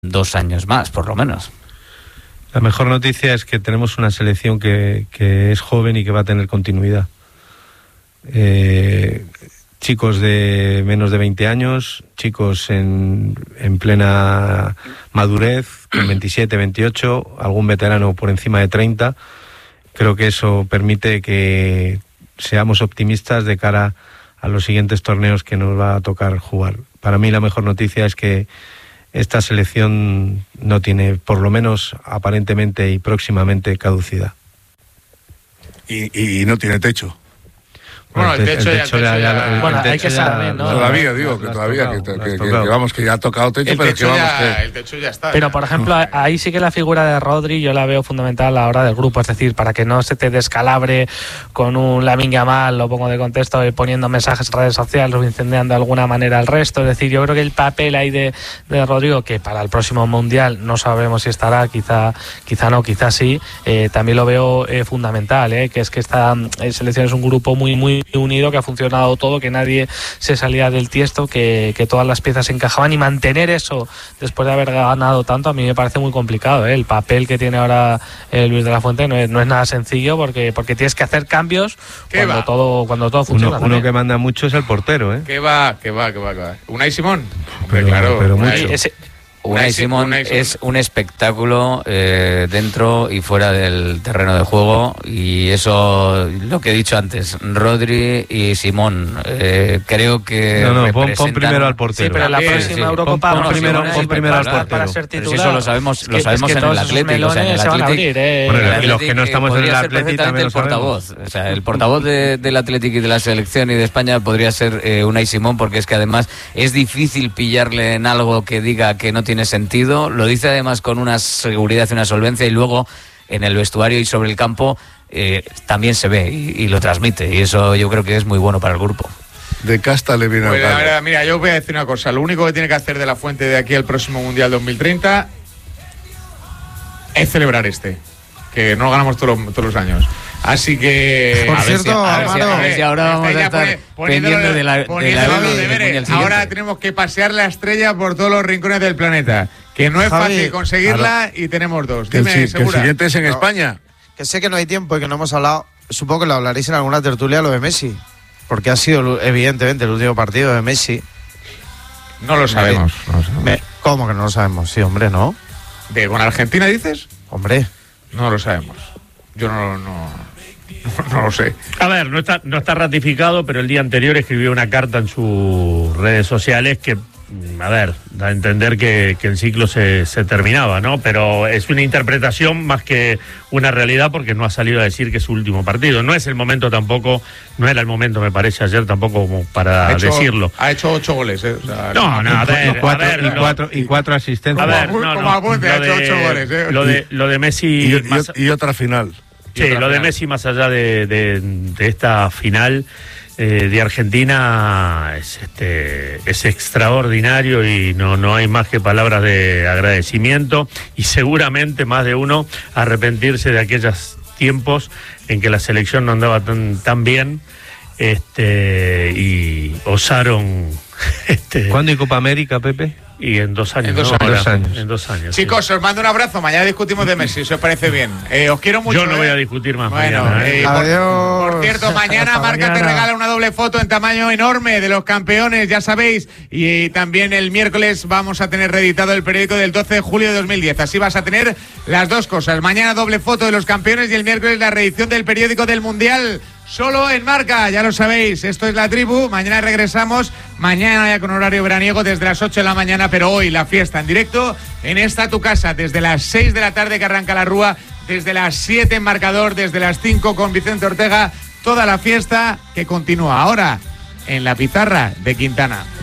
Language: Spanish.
2 años más, por lo menos. La mejor noticia es que tenemos una selección que es joven y que va a tener continuidad. Chicos de menos de 20 años, chicos en plena madurez, con 27, 28, algún veterano por encima de 30. Creo que eso permite que seamos optimistas de cara a los siguientes torneos que nos va a tocar jugar. Para mí la mejor noticia es que esta selección no tiene, por lo menos aparentemente y próximamente, caducidad. Y no tiene techo. Bueno, el techo ya... Bueno, hay que saber, ¿no? Todavía, digo, que todavía, que vamos, que ya ha tocado techo, pero que vamos que... El techo ya está. Pero, por ejemplo, ahí sí que la figura de Rodri yo la veo fundamental a la hora del grupo, es decir, para que no se te descalabre con un Lamine Yamal, lo pongo de contexto, poniendo mensajes en redes sociales o incendiando de alguna manera al resto. Es decir, yo creo que el papel ahí de Rodrigo, que para el próximo Mundial no sabemos si estará, quizá no, quizá sí, también lo veo fundamental, que es que esta selección es un grupo muy unido, que ha funcionado todo, que nadie se salía del tiesto, que todas las piezas se encajaban, y mantener eso después de haber ganado tanto a mí me parece muy complicado. El papel que tiene ahora Luis de la Fuente no es nada sencillo, porque tienes que hacer cambios cuando todo funciona. Uno que manda mucho es el portero, ¿Qué va? Unai Simón. Pero mucho. Unai Simón es un espectáculo dentro y fuera del terreno de juego, y eso, lo que he dicho antes, Rodri y Simón, creo que pon primero al portero. Sí, pero la próxima Eurocopa pon primero al portero. Para ser titular. Pero si eso lo sabemos en el Atlético, o sea, en el Atlético, y los que no estamos en el Atlético también el portavoz, o sea, el portavoz del Atlético y de la selección y de España podría ser Unai Simón, porque es que además es difícil pillarle en algo que diga que no tiene sentido, lo dice además con una seguridad y una solvencia, y luego en el vestuario y sobre el campo también se ve y lo transmite, y eso yo creo que es muy bueno para el grupo. De casta le viene la verdad, mira, yo voy a decir una cosa, lo único que tiene que hacer de la Fuente de aquí al próximo Mundial 2030 es celebrar que no lo ganamos todos los años. Así que... Por cierto, a ver si ahora vamos a estar pendiente de la deberes. Ahora tenemos que pasear la estrella por todos los rincones del planeta. Que no es fácil conseguirla, y tenemos 2. Dime, que el Segura. siguiente es en España. Que sé que no hay tiempo y que no hemos hablado. Supongo que lo hablaréis en alguna tertulia, lo de Messi. Porque ha sido, evidentemente, el último partido de Messi. No lo sabemos. ¿Cómo que no lo sabemos? Sí, hombre, ¿no? ¿Con Argentina dices? Hombre. No lo sabemos. Yo no lo sé. A ver, no está ratificado, pero el día anterior escribió una carta en sus redes sociales que, a ver, da a entender que el ciclo se terminaba, ¿no? Pero es una interpretación más que una realidad, porque no ha salido a decir que es su último partido. No es el momento tampoco, no era el momento, me parece, ayer tampoco como para decirlo. Ha hecho 8 goles, ¿eh? O sea, y 4 asistencias. Ha hecho 8 goles, Lo de Messi... Y otra final. Sí, lo de Messi, más allá de esta final de Argentina, es extraordinario, y no hay más que palabras de agradecimiento, y seguramente más de uno arrepentirse de aquellos tiempos en que la selección no andaba tan bien, y osaron... ¿Cuándo hay Copa América, Pepe? Y en 2 años. En 2 años. Chicos, os mando un abrazo. Mañana discutimos de Messi, si os parece bien. Os quiero mucho. Yo no voy a discutir más. Bueno, mañana. Adiós. Por cierto, mañana Marca te regala una doble foto en tamaño enorme de los campeones, ya sabéis. Y también el miércoles vamos a tener reeditado el periódico del 12 de julio de 2010. Así vas a tener las dos cosas. Mañana doble foto de los campeones, y el miércoles la reedición del periódico del Mundial. Solo en Marca, ya lo sabéis. Esto es La Tribu. Mañana regresamos. Mañana ya con horario veraniego desde las 8 de la mañana, pero hoy la fiesta en directo en Esta Tu Casa, desde las 6 de la tarde que arranca la Rúa, desde las 7 en Marcador, desde las 5 con Vicente Ortega. Toda la fiesta que continúa ahora en la pizarra de Quintana.